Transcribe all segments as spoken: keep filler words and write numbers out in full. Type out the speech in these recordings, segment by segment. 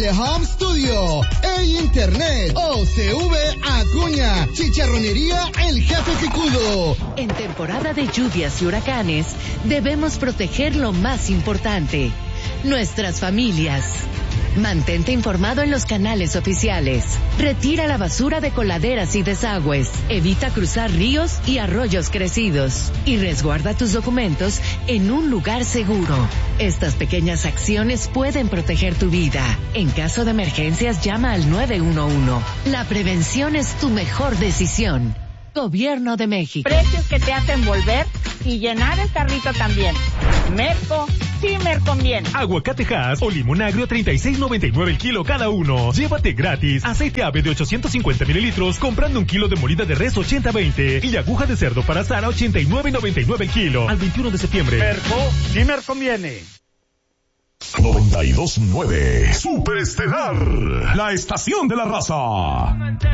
The Home Studio, e Internet, O C V Acuña, Chicharronería El Jefe Picudo. En temporada de lluvias y huracanes, debemos proteger lo más importante, nuestras familias. Mantente informado en los canales oficiales. Retira la basura de coladeras y desagües. Evita cruzar ríos y arroyos crecidos. Y resguarda tus documentos en un lugar seguro. Estas pequeñas acciones pueden proteger tu vida. En caso de emergencias, llama al nueve uno uno. La prevención es tu mejor decisión. Gobierno de México. Precios que te hacen volver y llenar el carrito también. Merco, sí me conviene. Aguacate Hass o limón agrio treinta y seis noventa y nueve el kilo cada uno. Llévate gratis aceite ave de ochocientos cincuenta mililitros comprando un kilo de molida de res ochenta veinte y aguja de cerdo para asar a ochenta y nueve noventa y nueve el kilo. Al veintiuno de septiembre. Merco, sí me conviene. noventa y dos nueve Superestelar, la estación de la raza.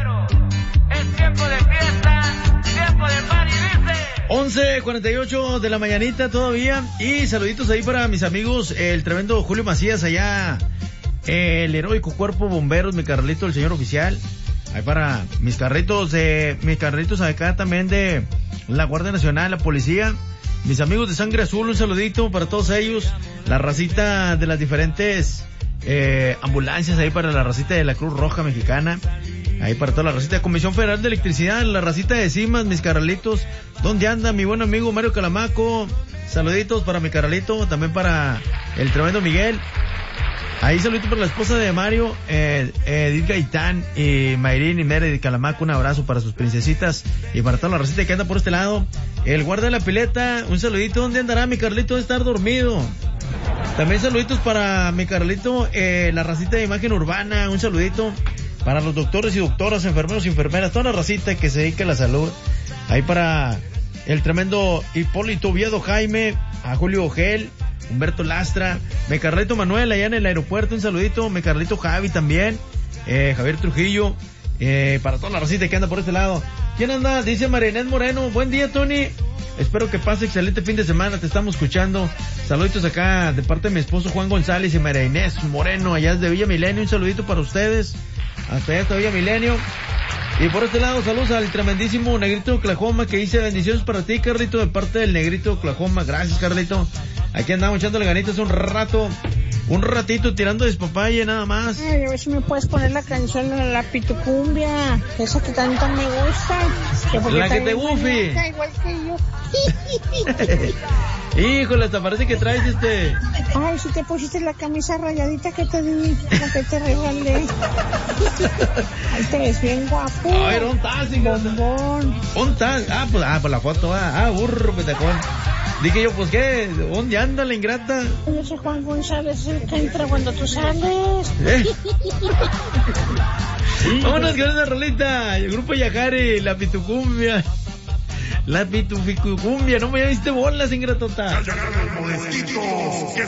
Es tiempo de fiesta, tiempo de party, dice. once cuarenta y ocho de la mañanita todavía. Y saluditos ahí para mis amigos, el tremendo Julio Macías allá, el heroico cuerpo bomberos, mi carrito, el señor oficial. Ahí para mis carritos, de, mis carritos acá también de la Guardia Nacional, la policía. Mis amigos de Sangre Azul, un saludito para todos ellos. La racita de las diferentes eh, ambulancias ahí para la racita de la Cruz Roja Mexicana. Ahí para toda la racita de Comisión Federal de Electricidad, la racita de Cimas, mis carnalitos. ¿Dónde anda mi buen amigo Mario Calamaco? Saluditos para mi carnalito, también para el tremendo Miguel. Ahí saludito para la esposa de Mario, eh, Edith Gaitán y Mayrín y Meredith Calamaco. Un abrazo para sus princesitas y para toda la racita que anda por este lado. El guarda de la pileta, un saludito. ¿Dónde andará mi Carlito? Debe estar dormido. También saluditos para mi Carlito, eh, la racita de Imagen Urbana. Un saludito para los doctores y doctoras, enfermeros y enfermeras, toda la racita que se dedica a la salud. Ahí para el tremendo Hipólito Oviedo Jaime, a Julio Ogel, Humberto Lastra, mi Carlito Manuel allá en el aeropuerto, un saludito. Mi Carlito Javi también, eh, Javier Trujillo, eh, para toda la racita que anda por este lado. ¿Quién anda? Dice María Inés Moreno. Buen día, Tony. Espero que pase excelente fin de semana, te estamos escuchando. Saluditos acá de parte de mi esposo Juan González y María Inés Moreno, allá desde Villa Milenio. Un saludito para ustedes, hasta allá hasta Villa Milenio. Y por este lado, saludos al tremendísimo Negrito de Oklahoma, que dice bendiciones para ti, Carlito, de parte del Negrito de Oklahoma. Gracias, Carlito. Aquí andamos echándole ganitas un rato, un ratito tirando despapalle nada más. Ay, a ver si me puedes poner la canción de la pitucumbia, esa que tanto me gusta. Que la que te gufi. Igual que yo. Híjole, hasta parece que traes este... Ay, si te pusiste la camisa rayadita que te di, la que te regalé. Ahí te ves bien guapo. A ver, ¿dónde estás, bombón? ¿Dónde estás? Ah, pues, ah, por la foto, ah, ah burro, petacón. Dije yo, pues, ¿qué? ¿Dónde anda la ingrata? Ese Juan González el que entra cuando tú sales. ¿Eh? Vámonos con esa rolita. El grupo Yajari, la pitucumbia. La pituficumbia, no me diste bolas, ingratota. Ya llegaron los molestitos.